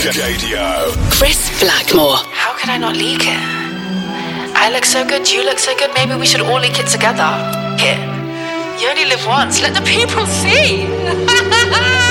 Radio. Chris Blackmore. How could I not leak it? I look so good, you look so good, maybe we should all leak it together. Here. You only live once, let the people see.